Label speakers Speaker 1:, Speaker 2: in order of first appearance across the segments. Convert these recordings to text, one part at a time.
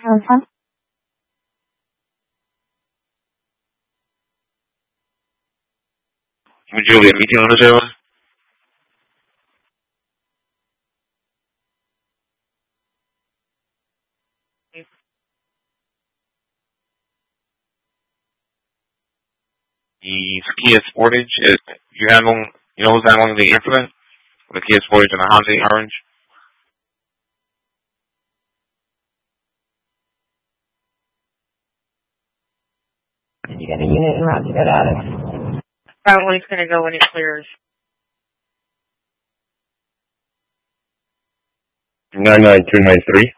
Speaker 1: Julia, meeting on the server. The Kia Sportage, you know who's handling the incident? The Kia Sportage and the Hyundai Orange?
Speaker 2: You got a unit around to get at it.
Speaker 3: Probably it's going to go when it clears.
Speaker 4: 99293.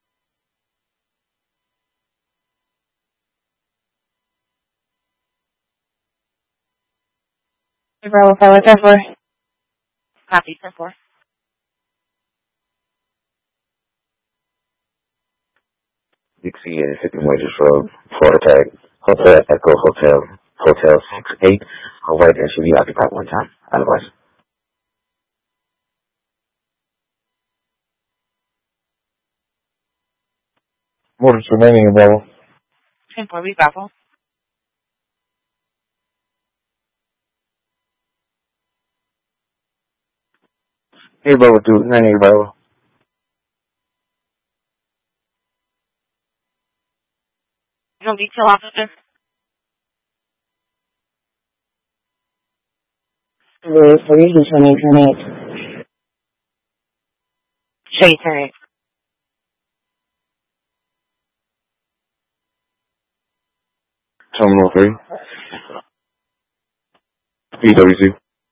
Speaker 3: Bravo, Pilot 10-4. Copy, 10-4.
Speaker 5: Dixie 50 Wages Road, Florida Tag, Hotel Echo Hotel 68. A white SUV occupied one time. Otherwise.
Speaker 4: Motors remaining in Bravo.
Speaker 3: 10-4, be Bravo.
Speaker 5: Hey, Bravo 2, 98 Bravo.
Speaker 3: No detail, officer.
Speaker 2: For reasons from 828.
Speaker 3: Show you 10-8.
Speaker 5: Terminal 3. PWC.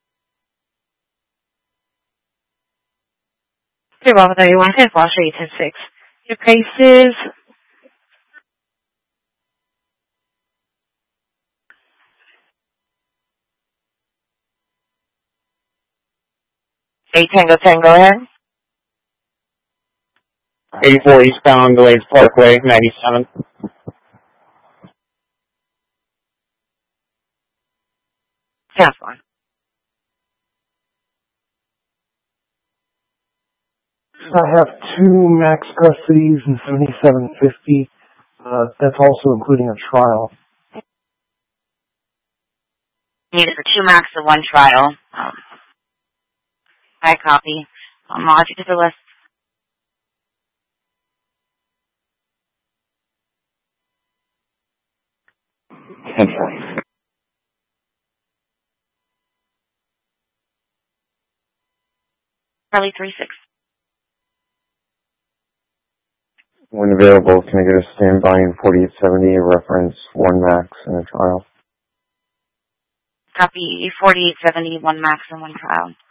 Speaker 3: Okay, Bravo 31, 10-4, I'll show you 10-6. Your case is... Tango 10, go ahead.
Speaker 4: 84 eastbound, Glades Parkway, 97.
Speaker 3: That's fine.
Speaker 6: I have 2 max custodies and 7750. That's also including a trial.
Speaker 3: Needed for 2 max or 1 trial. I copy. I'll mod you to the list. Charlie 36.
Speaker 4: When available, can I get a standby in 4870, a reference 1 max and a trial?
Speaker 3: Copy 4870, 1 max and 1 trial.